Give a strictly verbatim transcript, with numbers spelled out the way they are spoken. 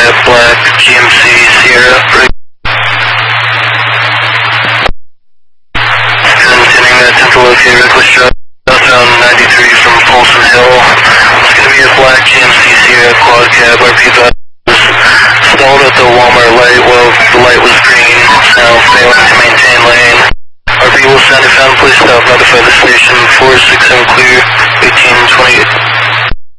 Black G M C Sierra. Continuing that ten to locate reckless drive southbound ninety-three from Polson Hill. It's going to be a black G M C Sierra quad cab. R P five was stalled at the Walmart light while the light was green. Now failing to maintain lane. R P will send a found police stop, notify the station. four six seven clear, eighteen twenty-eight.